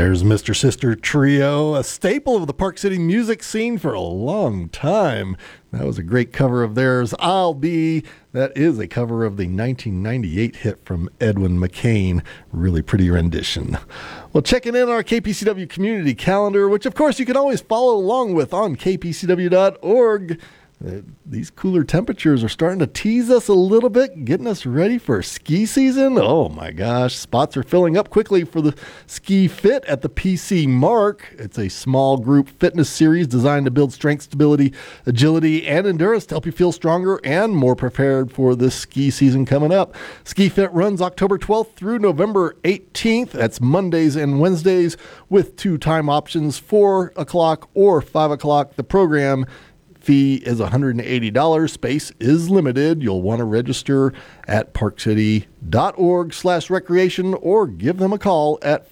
There's Mr. Sister Trio, a staple of the Park City music scene for a long time. That was a great cover of theirs, I'll Be. That is a cover of the 1998 hit from Edwin McCain. Really pretty rendition. Well, checking in on our KPCW community calendar, which of course you can always follow along with on kpcw.org. These cooler temperatures are starting to tease us a little bit, getting us ready for ski season. Oh my gosh, spots are filling up quickly for the Ski Fit at the PC Mark. It's a small group fitness series designed to build strength, stability, agility, and endurance to help you feel stronger and more prepared for the ski season coming up. Ski Fit runs October 12th through November 18th. That's Mondays and Wednesdays with 2 time options, 4 o'clock or 5 o'clock. The program fee is $180. Space is limited. You'll want to register at parkcity.org/recreation or give them a call at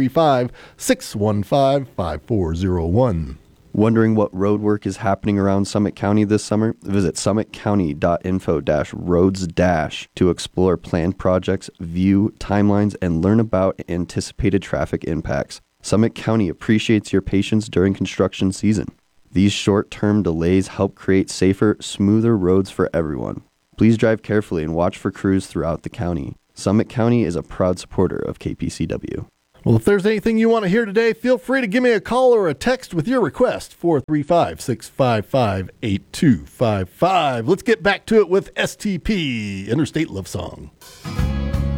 435-615-5401. Wondering what road work is happening around Summit County this summer? Visit summitcounty.info-roads- to explore planned projects, view timelines, and learn about anticipated traffic impacts. Summit County appreciates your patience during construction season. These short-term delays help create safer, smoother roads for everyone. Please drive carefully and watch for crews throughout the county. Summit County is a proud supporter of KPCW. Well, if there's anything you want to hear today, feel free to give me a call or a text with your request, 435-655-8255. Let's get back to it with STP, Interstate Love Song.